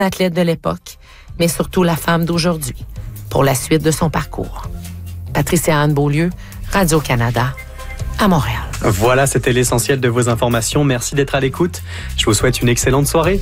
athlète de l'époque, mais surtout la femme d'aujourd'hui, pour la suite de son parcours. Patricia Anne Beaulieu, Radio-Canada, à Montréal. Voilà, c'était l'essentiel de vos informations. Merci d'être à l'écoute. Je vous souhaite une excellente soirée.